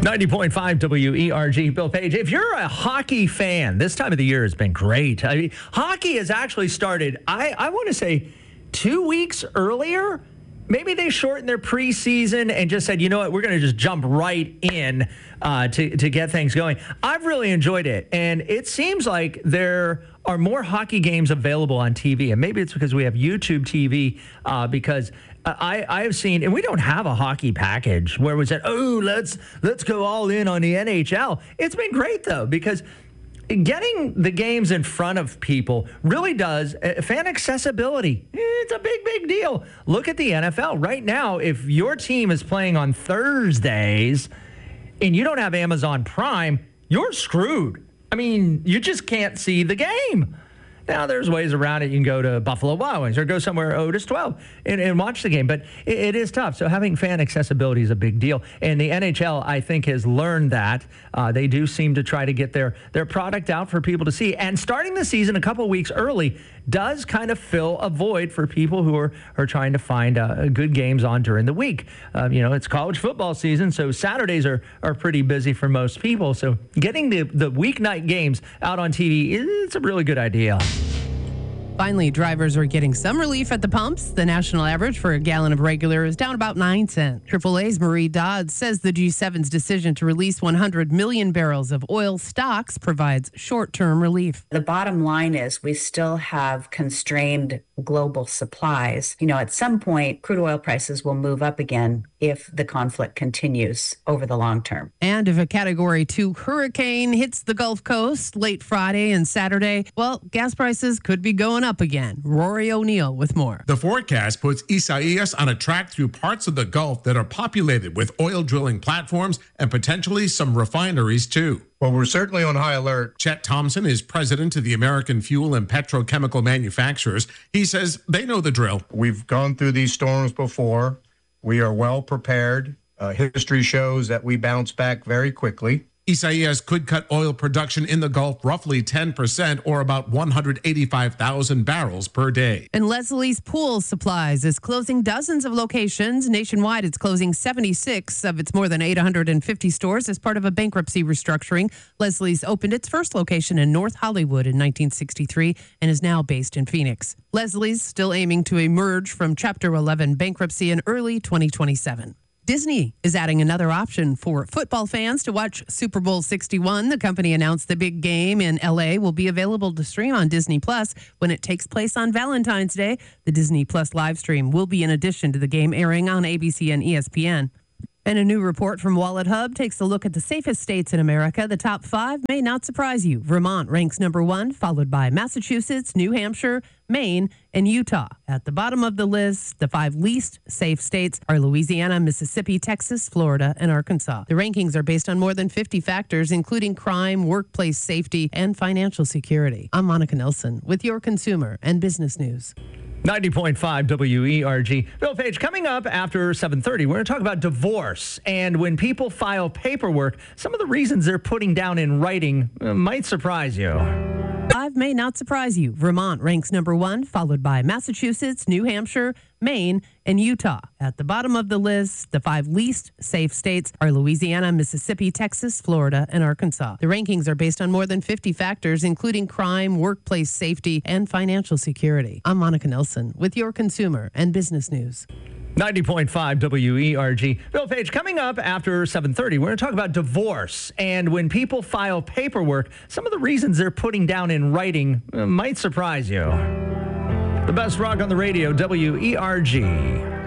90.5 WERG, Bill Page. If you're a hockey fan, this time of the year has been great. I mean, hockey has actually started, I want to say, 2 weeks earlier. Maybe they shortened their preseason and just said, you know what, we're going to just jump right in to get things going. I've really enjoyed it. And it seems like there are more hockey games available on TV. And maybe it's because we have YouTube TV because I have seen, and we don't have a hockey package where we said, oh, let's go all in on the NHL. It's been great, though, because getting the games in front of people really does fan accessibility. It's a big deal. Look at the NFL right now. If your team is playing on Thursdays and you don't have Amazon Prime, you're screwed. I mean, you just can't see the game. Now, there's ways around it. You can go to Buffalo Wild Wings or go somewhere Otis 12 and watch the game. But it is tough. So having fan accessibility is a big deal. And the NHL, I think, has learned that. They do seem to try to get their product out for people to see. And starting the season a couple weeks early does kind of fill a void for people who are trying to find good games on during the week. It's college football season, so Saturdays are pretty busy for most people. So getting the weeknight games out on TV, it's a really good idea. Finally, drivers are getting some relief at the pumps. The national average for a gallon of regular is down about 9 cents. AAA's Marie Dodds says the G7's decision to release 100 million barrels of oil stocks provides short-term relief. The bottom line is we still have constrained global supplies. At some point, crude oil prices will move up again if the conflict continues over the long term. And if a Category 2 hurricane hits the Gulf Coast late Friday and Saturday, well, gas prices could be going up again. Rory O'Neill with more. The forecast puts Isaias on a track through parts of the Gulf that are populated with oil drilling platforms and potentially some refineries too. Well, we're certainly on high alert. Chet Thompson is president of the American Fuel and Petrochemical Manufacturers. He says they know the drill. We've gone through these storms before. We are well prepared. History shows that we bounce back very quickly. Isaias could cut oil production in the Gulf roughly 10% or about 185,000 barrels per day. And Leslie's Pool Supplies is closing dozens of locations. Nationwide, it's closing 76 of its more than 850 stores as part of a bankruptcy restructuring. Leslie's opened its first location in North Hollywood in 1963 and is now based in Phoenix. Leslie's still aiming to emerge from Chapter 11 bankruptcy in early 2027. Disney is adding another option for football fans to watch Super Bowl 61. The company announced the big game in L.A. will be available to stream on Disney Plus when it takes place on Valentine's Day. The Disney Plus live stream will be in addition to the game airing on ABC and ESPN. And a new report from Wallet Hub takes a look at the safest states in America. The top 5 may not surprise you. Vermont ranks number 1, followed by Massachusetts, New Hampshire, Maine, and Utah. At the bottom of the list, the 5 least safe states are Louisiana, Mississippi, Texas, Florida, and Arkansas. The rankings are based on more than 50 factors, including crime, workplace safety, and financial security. I'm Monica Nelson with your consumer and business news. 90.5 WERG. Bill Page, coming up after 7:30, we're going to talk about divorce. And when people file paperwork, some of the reasons they're putting down in writing might surprise you. 5 may not surprise you. Vermont ranks number 1, followed by Massachusetts, New Hampshire, Maine, and Utah. At the bottom of the list, the 5 least safe states are Louisiana, Mississippi, Texas, Florida, and Arkansas. The rankings are based on more than 50 factors, including crime, workplace safety, and financial security. I'm Monica Nelson with your consumer and business news. 90.5 WERG. Bill Page, coming up after 7:30, we're going to talk about divorce. And when people file paperwork, some of the reasons they're putting down in writing might surprise you. The best rock on the radio, WERG.